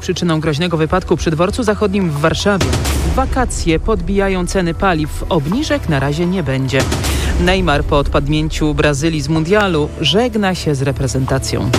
przyczyną groźnego wypadku przy Dworcu Zachodnim w Warszawie. Wakacje podbijają ceny paliw. Obniżek na razie nie będzie. Neymar po odpadnięciu Brazylii z mundialu żegna się z reprezentacją.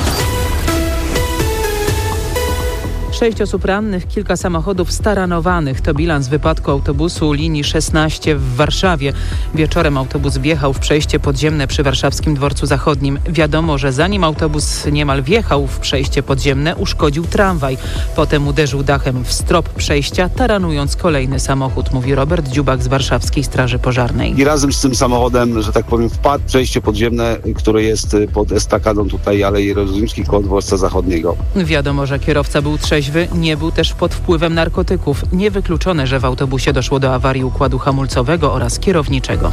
6 osób rannych, kilka samochodów staranowanych. To bilans wypadku autobusu linii 16 w Warszawie. Wieczorem autobus wjechał w przejście podziemne przy warszawskim Dworcu Zachodnim. Wiadomo, że zanim autobus niemal wjechał w przejście podziemne, uszkodził tramwaj. Potem uderzył dachem w strop przejścia, taranując kolejny samochód, mówi Robert Dziubak z Warszawskiej Straży Pożarnej. I razem z tym samochodem, że tak powiem, wpadł w przejście podziemne, które jest pod estakadą tutaj Alei Jerozolimskiej koło Dworca Zachodniego. Wiadomo, że kierowca był trzeźwy, nie był też pod wpływem narkotyków. Niewykluczone, że w autobusie doszło do awarii układu hamulcowego oraz kierowniczego.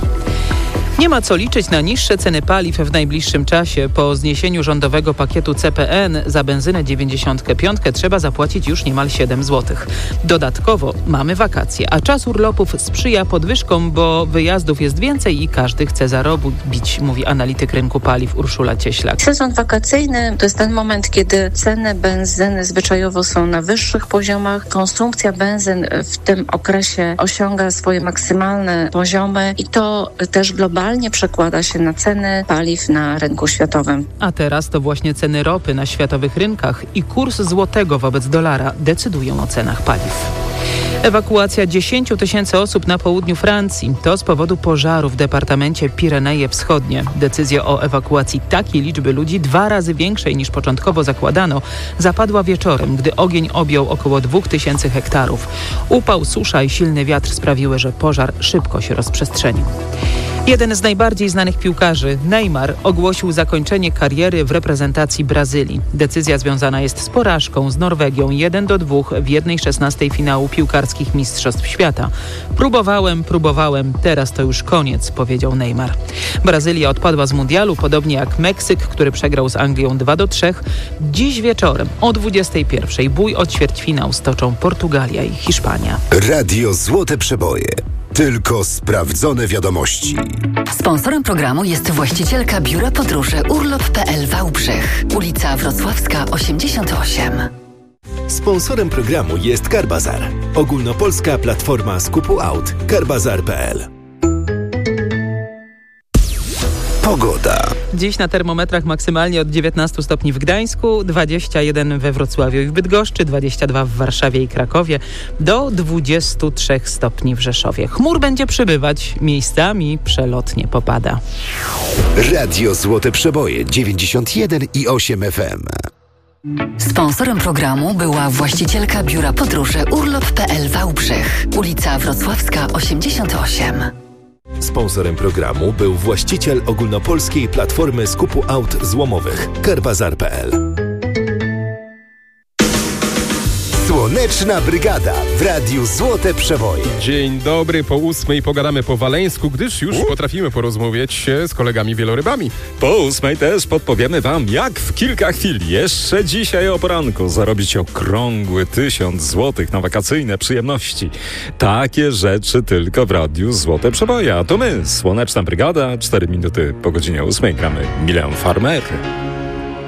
Nie ma co liczyć na niższe ceny paliw w najbliższym czasie. Po zniesieniu rządowego pakietu CPN za benzynę 95 trzeba zapłacić już niemal 7 zł. Dodatkowo mamy wakacje, a czas urlopów sprzyja podwyżkom, bo wyjazdów jest więcej i każdy chce zarobić, mówi analityk rynku paliw Urszula Cieślak. Sezon wakacyjny to jest ten moment, kiedy ceny benzyny zwyczajowo są na wyższych poziomach. Konsumpcja benzyn w tym okresie osiąga swoje maksymalne poziomy i to też globalnie przekłada się na ceny paliw na rynku światowym. A teraz to właśnie ceny ropy na światowych rynkach i kurs złotego wobec dolara decydują o cenach paliw. Ewakuacja 10 000 osób na południu Francji to z powodu pożaru w departamencie Pireneje Wschodnie. Decyzja o ewakuacji takiej liczby ludzi, 2 razy większej niż początkowo zakładano, zapadła wieczorem, gdy ogień objął około 2000 hektarów. Upał, susza i silny wiatr sprawiły, że pożar szybko się rozprzestrzenił. Jeden z najbardziej znanych piłkarzy, Neymar, ogłosił zakończenie kariery w reprezentacji Brazylii. Decyzja związana jest z porażką z Norwegią 1-2 w 1/16 finału piłkarskich Mistrzostw Świata. Próbowałem, teraz to już koniec, powiedział Neymar. Brazylia odpadła z mundialu, podobnie jak Meksyk, który przegrał z Anglią 2-3. Dziś wieczorem o 21:00 bój o ćwierćfinał stoczą Portugalia i Hiszpania. Radio Złote Przeboje. Tylko sprawdzone wiadomości. Sponsorem programu jest właścicielka biura podróży urlop.pl Wałbrzych, ulica Wrocławska 88. Sponsorem programu jest Carbazar, ogólnopolska platforma skupu aut. Carbazar.pl. Pogoda. Dziś na termometrach maksymalnie od 19 stopni w Gdańsku, 21 we Wrocławiu i w Bydgoszczy, 22 w Warszawie i Krakowie, do 23 stopni w Rzeszowie. Chmur będzie przybywać, miejscami przelotnie popada. Radio Złote Przeboje 91,8 FM. Sponsorem programu była właścicielka biura podróży urlop.pl Wałbrzych, ulica Wrocławska 88. Sponsorem programu był właściciel ogólnopolskiej platformy skupu aut złomowych Carbazar.pl. Słoneczna Brygada w Radiu Złote Przeboje. Dzień dobry, po 8:00 pogadamy po waleńsku, gdyż już potrafimy porozmawiać się z kolegami wielorybami. Po 8:00 też podpowiemy wam, jak w kilka chwil jeszcze dzisiaj o poranku zarobić okrągły 1000 złotych na wakacyjne przyjemności. Takie rzeczy tylko w Radiu Złote Przeboje. A to my, Słoneczna Brygada, 4 minuty po godzinie 8:00 gramy Milę Farmer.